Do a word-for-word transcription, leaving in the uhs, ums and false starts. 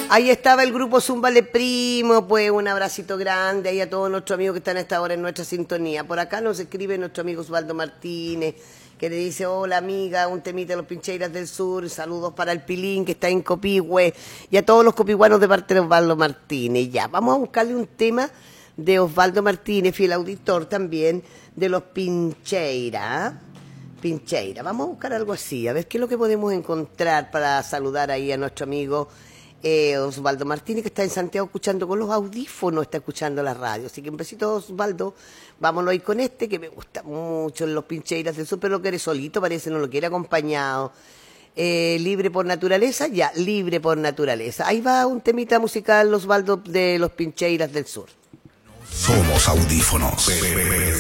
Ahí estaba el grupo Zúmbale Primo, pues un abracito grande ahí a todos nuestros amigos que están a esta hora en nuestra sintonía. Por acá nos escribe nuestro amigo Osvaldo Martínez, que le dice, hola amiga, un temita de los Pincheiras del Sur, saludos para el Pilín que está en Copihue, y a todos los copiguanos de parte de Osvaldo Martínez. Ya, vamos a buscarle un tema de Osvaldo Martínez, fiel auditor también, de los Pincheiras. Pincheira, vamos a buscar algo así, a ver qué es lo que podemos encontrar para saludar ahí a nuestro amigo eh, Osvaldo Martínez, que está en Santiago escuchando con los audífonos, está escuchando la radio. Así que un besito, Osvaldo, vámonos ahí con este, que me gusta mucho, los Pincheiras del Sur, pero lo quiere solito, parece, no lo quiere acompañado. Eh, libre por naturaleza, ya, libre por naturaleza. Ahí va un temita musical, Osvaldo, de los Pincheiras del Sur. Somos audífonos.